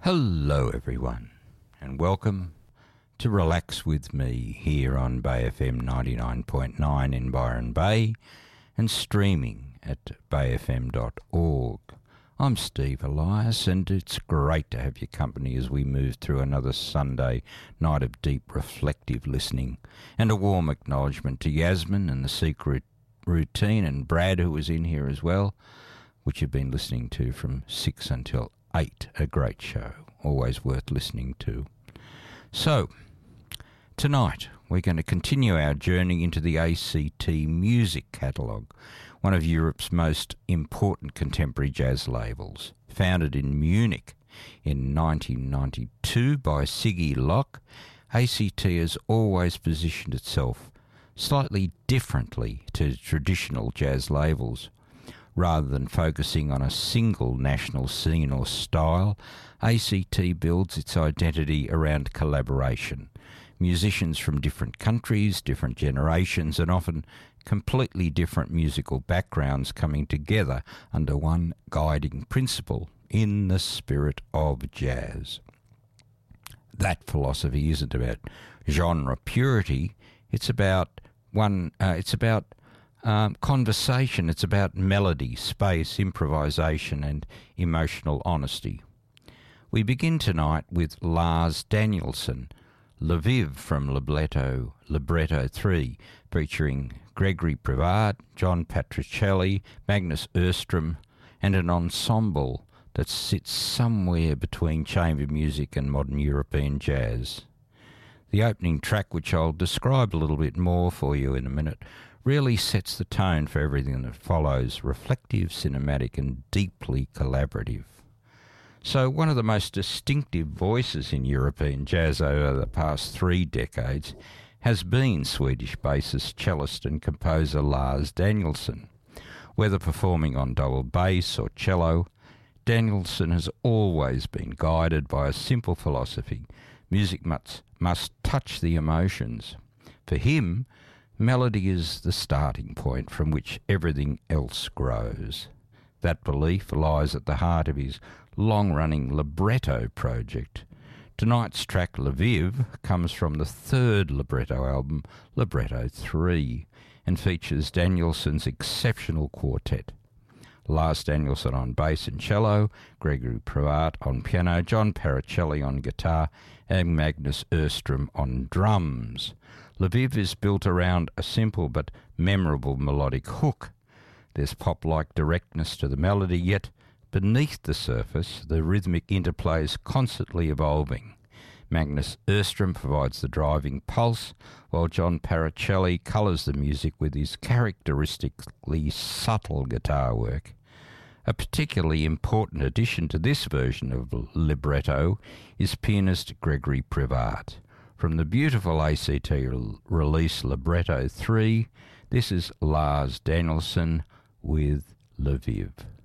Hello everyone, and welcome to Relax With Me here on Bay FM 99.9 in Byron Bay and streaming at bayfm.org. I'm Steve Elias, and it's great to have your company as we move through another Sunday night of deep reflective listening, and a warm acknowledgement to Yasmin and the Secret Routine and Brad, who was in here as well, which you've been listening to from 6 until 8, a great show, always worth listening to. So, tonight we're going to continue our journey into the ACT Music Catalogue, one of Europe's most important contemporary jazz labels. Founded in Munich in 1992 by Siggy Locke, ACT has always positioned itself slightly differently to traditional jazz labels. Rather than focusing on a single national scene or style, ACT builds its identity around collaboration. Musicians from different countries, different generations, and often completely different musical backgrounds coming together under one guiding principle: in the spirit of jazz. That philosophy isn't about genre purity. It's about conversation. It's about melody, space, improvisation, and emotional honesty. We begin tonight with Lars Danielsson, Lviv from Libretto 3, featuring Gregory Privart, John Patricelli, Magnus Öström, and an ensemble that sits somewhere between chamber music and modern European jazz. The opening track, which I'll describe a little bit more for you in a minute, really sets the tone for everything that follows: reflective, cinematic, and deeply collaborative. So one of the most distinctive voices in European jazz over the past 3 decades has been Swedish bassist, cellist and composer Lars Danielsson. Whether performing on double bass or cello, Danielsson has always been guided by a simple philosophy: music must touch the emotions. For him, melody is the starting point from which everything else grows. That belief lies at the heart of his long-running libretto project. Tonight's track, Lviv, comes from the 3rd libretto album, Libretto 3, and features Danielsson's exceptional quartet: Lars Danielsson on bass and cello, Gregory Privart on piano, John Patricelli on guitar, and Magnus Öström on drums. Lviv is built around a simple but memorable melodic hook. There's pop-like directness to the melody, yet beneath the surface, the rhythmic interplay is constantly evolving. Magnus Öström provides the driving pulse, while John Patricelli colours the music with his characteristically subtle guitar work. A particularly important addition to this version of libretto is pianist Gregory Privart. From the beautiful ACT release Libretto 3, this is Lars Danielsson with Lviv.